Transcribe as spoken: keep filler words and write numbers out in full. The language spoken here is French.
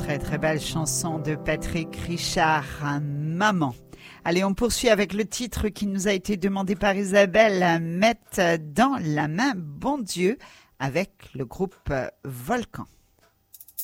très très belle chanson de Patrick Richard, Maman. Allez, on poursuit avec le titre qui nous a été demandé par Isabelle, Mettre dans la main bon Dieu, avec le groupe Volcan.